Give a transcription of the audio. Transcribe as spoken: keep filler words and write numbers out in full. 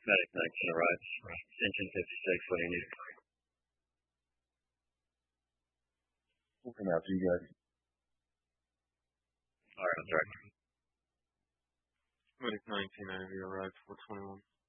Medic nineteen arrives. Engine fifty-six, what do you need? Looking out to you guys. Alright, I'm director. Medic nineteen, I have you arrived, four twenty-one.